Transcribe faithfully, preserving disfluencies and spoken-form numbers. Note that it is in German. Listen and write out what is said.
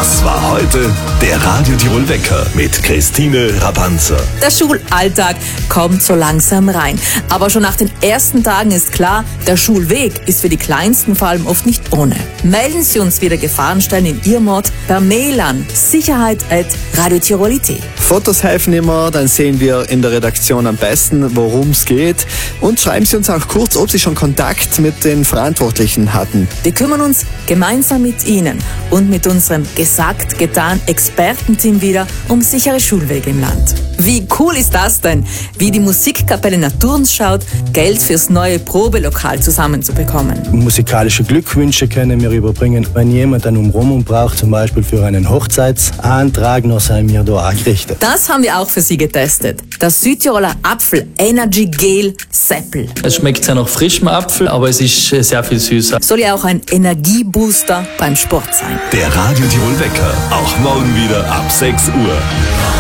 Das war heute der Radio Tirol Wecker mit Christine Rapanzer. Der Schulalltag kommt so langsam rein. Aber schon nach den ersten Tagen ist klar, der Schulweg ist für die Kleinsten vor allem oft nicht ohne. Melden Sie uns wieder Gefahrenstellen in Ihrem Ort per Mail an sicherheit at radio tirol punkt i t. Fotos helfen immer, dann sehen wir in der Redaktion am besten, worum es geht. Und schreiben Sie uns auch kurz, ob Sie schon Kontakt mit den Verantwortlichen hatten. Wir kümmern uns gemeinsam mit Ihnen und mit unserem gesagt, getan Expertenteam wieder um sichere Schulwege im Land. Wie cool ist das denn, wie die Musikkapelle Naturns schaut, Geld fürs neue Probelokal zusammenzubekommen. Musikalische Glückwünsche können wir überbringen. Wenn jemand einen Umrumung braucht, zum Beispiel für einen Hochzeitsantrag, noch sei mir da angerichtet. Das haben wir auch für Sie getestet. Das Südtiroler Apfel Energy Gel Seppel. Es schmeckt sehr nach frischem Apfel, aber es ist sehr viel süßer. Soll ja auch ein Energiebooster beim Sport sein. Der Radio Tirol Wecker, auch morgen wieder ab sechs Uhr.